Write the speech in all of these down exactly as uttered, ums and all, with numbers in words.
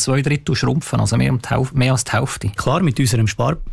zwei Drittel schrumpfen, also mehr, um die Hälfte, mehr als die Hälfte. Klar, mit unserem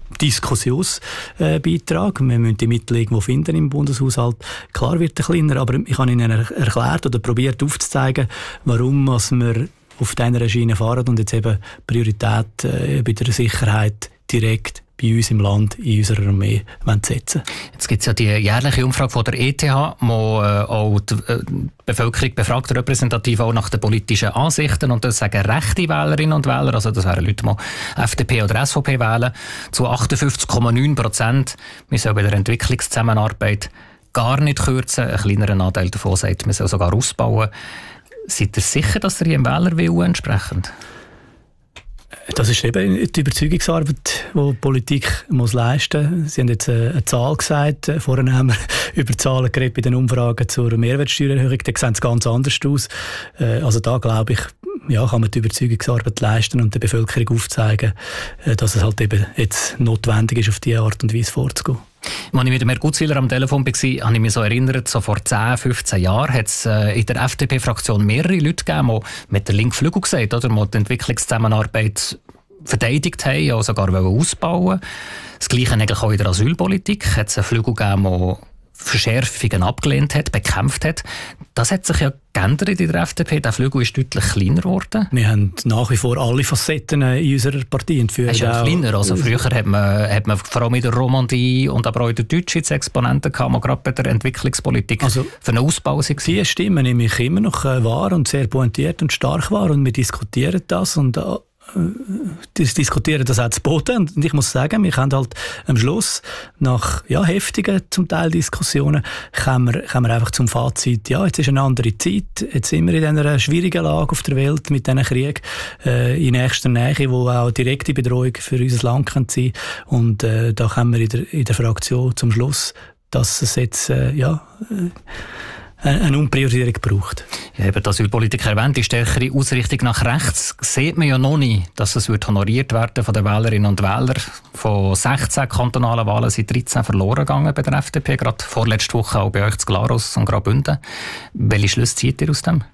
Spardiskussionsbeitrag, wir müssen die Mittel irgendwo finden im Bundeshaushalt, klar wird er kleiner, aber ich habe Ihnen er- erklärt oder probiert aufzuzeigen, warum was wir auf dieser Schiene fahren und jetzt eben Priorität äh, bei der Sicherheit direkt bei uns im Land, in unserer Armee setzen. Jetzt gibt es ja die jährliche Umfrage von der E T H, wo äh, auch die äh, Bevölkerung befragt, repräsentativ auch nach den politischen Ansichten, und das sagen rechte Wählerinnen und Wähler, also das wären Leute, die F D P oder S V P wählen, zu achtundfünfzig Komma neun Prozent. Wir sollen bei der Entwicklungszusammenarbeit gar nicht kürzen, ein kleinerer Anteil davon sagt, wir sollen sogar ausbauen. Seid ihr sicher, dass ihr Ihrem Wählerwillen entsprechend? Das ist eben die Überzeugungsarbeit, die die Politik muss leisten muss. Sie haben jetzt eine Zahl gesagt. Vorhin haben wir über Zahlen geredet bei den Umfragen zur Mehrwertsteuererhöhung. Da sehen es ganz anders aus. Also da, glaube ich, ja, kann man die Überzeugungsarbeit leisten und der Bevölkerung aufzeigen, dass es halt eben jetzt notwendig ist, auf diese Art und Weise vorzugehen. Als ich mit dem Herrn Gutzwiller am Telefon war, habe ich mich so erinnert, so vor zehn, fünfzehn Jahren hat es äh, in der F D P-Fraktion mehrere Leute gegeben, die mit der linken Flügel gesagt, oder, die die Entwicklungszusammenarbeit verteidigt haben, ja, sogar ausbauen. Das Gleiche eigentlich auch in der Asylpolitik. Hat es einen Flügel gegeben, der Verschärfungen abgelehnt hat, bekämpft hat. Das hat sich ja geändert in der F D P. Der Flügel ist deutlich kleiner geworden. Wir haben nach wie vor alle Facetten in unserer Partei. Und für ist ja auch kleiner. Also früher hat man, hat man vor allem in der Romandie und aber auch in der Deutschschweiz Exponenten gehabt, die gerade bei der Entwicklungspolitik also für einen Ausbau sind. Die Stimmen nehme ich immer noch wahr und sehr pointiert und stark wahr. Und wir diskutieren das und Das diskutieren das auch zu Boden. Und ich muss sagen, wir können halt am Schluss, nach ja, heftigen zum Teil Diskussionen, kommen wir, kommen wir einfach zum Fazit, ja, jetzt ist eine andere Zeit, jetzt sind wir in einer schwierigen Lage auf der Welt mit diesen Krieg äh, in nächster Nähe, wo auch direkte Bedrohung für unser Land kann sein. Und äh, da kommen wir in der, in der Fraktion zum Schluss, dass es jetzt äh, ja, äh, eine Umpriorisierung braucht. Ja, eben, die Asylpolitik erwähnt, die stärkere Ausrichtung nach rechts sieht man ja noch nicht, dass es wird honoriert werden von den Wählerinnen und Wählern. Von sechzehn kantonalen Wahlen sind dreizehn verloren gegangen bei der F D P, gerade vorletzte Woche auch bei euch zu Glarus und Graubünden. Welche Schlüsse zieht ihr aus dem?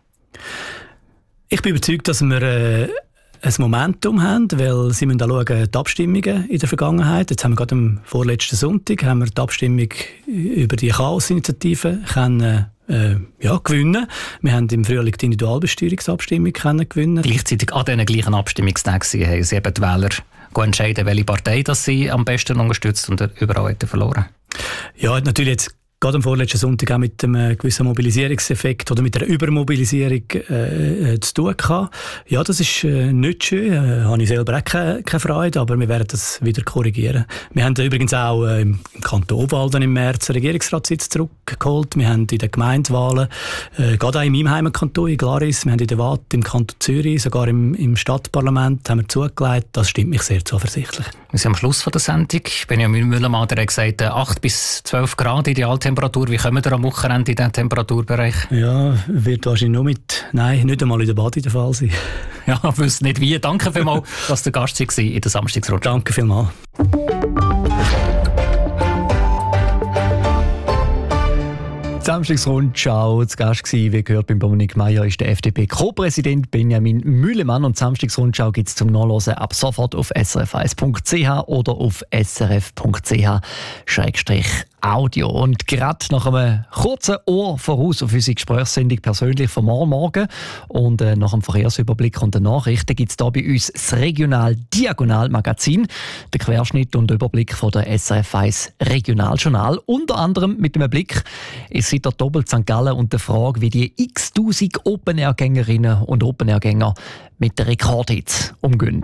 Ich bin überzeugt, dass wir äh, ein Momentum haben, weil Sie müssen auch schauen, die Abstimmungen in der Vergangenheit. Jetzt haben wir gerade am vorletzten Sonntag haben wir die Abstimmung über die Chaos-Initiative können Äh, ja, gewinnen. Wir haben im Frühling die Individualbesteuerungsabstimmung gewinnen. Gleichzeitig an diesen gleichen Abstimmungstagen haben sie eben die Wähler entscheiden, welche Partei das sie am besten unterstützt und überall hätten verloren. Ja, natürlich jetzt gerade am vorletzten Sonntag auch mit einem gewissen Mobilisierungseffekt oder mit einer Übermobilisierung äh, zu tun gehabt. Ja, das ist äh, nicht schön. Äh, habe ich selber auch keine, keine Freude, aber wir werden das wieder korrigieren. Wir haben übrigens auch äh, im Kanton Obwalden im März einen Regierungsratssitz zurückgeholt. Wir haben in den Gemeindewahlen, äh, gerade auch in meinem Heimatkanton, in Glaris, wir haben in der Watt im Kanton Zürich, sogar im, im Stadtparlament haben wir zugelegt. Das stimmt mich sehr zuversichtlich. Wir sind am Schluss von der Sendung. Benjamin Müller-Mann hat gesagt, acht bis zwölf Grad Idealtemperatur. Wie kommen wir am Wochenende in diesen Temperaturbereich? Ja, wird wahrscheinlich nur mit, nein, nicht einmal in der Bade der Fall sein. Ja, ich wüsste nicht wie. Danke vielmals, dass du der Gast war in der Samstagsrunde. Danke vielmals. Samstagsrundschau, zu Gast gewesen, wie gehört beim Dominik Meier, ist der F D P-Co-Präsident Benjamin Mühlemann. Und Samstagsrundschau gibt es zum Nachlesen ab sofort auf s r f eins punkt c h oder auf s r f punkt c h Schrägstrich Audio. Und gerade nach einem kurzen Ohr voraus auf unsere Gesprächssendung persönlich vom Morgen und äh, nach dem Verkehrsüberblick und den Nachrichten gibt es hier bei uns das Regional-Diagonal-Magazin, der Querschnitt und Überblick von der S R F eins Regionaljournal, unter anderem mit einem Blick in der Doppel Sankt Gallen und der Frage, wie die x-tausend Open-Air-Gängerinnen und Open-Air-Gänger mit den Rekordhits umgehen.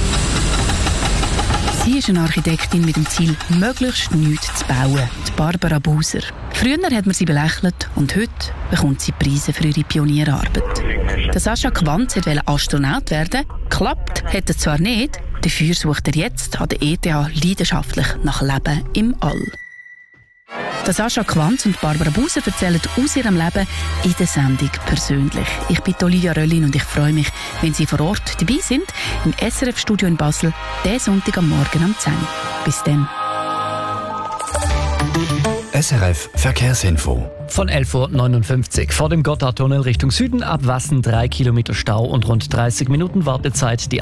Sie ist eine Architektin mit dem Ziel, möglichst nichts zu bauen, die Barbara Buser. Früher hat man sie belächelt und heute bekommt sie Preise für ihre Pionierarbeit. Der Sascha Quanz wollte Astronaut werden, klappt hat er zwar nicht, dafür sucht er jetzt an der E T H leidenschaftlich nach Leben im All. Der Sascha Quanz und Barbara Buser erzählen aus ihrem Leben in der Sendung persönlich. Ich bin Olivia Röllin und ich freue mich, wenn Sie vor Ort dabei sind, im S R F-Studio in Basel, diesen Sonntag am Morgen um zehn Uhr. Bis dann. S R F Verkehrsinfo. Von elf Uhr neunundfünfzig vor dem Gotthardtunnel Richtung Süden ab Wassen drei Kilometer Stau und rund dreißig Minuten Wartezeit. Die